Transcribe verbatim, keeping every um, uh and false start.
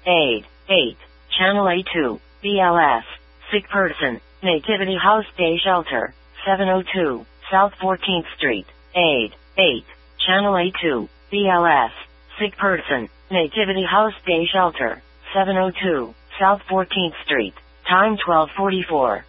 Aid. eight. Channel A two. B L S. Sick person. Nativity House Day Shelter. seven oh two. South fourteenth Street. Aid. eight. Channel A two. B L S. Sick person. Nativity House Day Shelter. seven oh two. South fourteenth Street. Time twelve forty-four.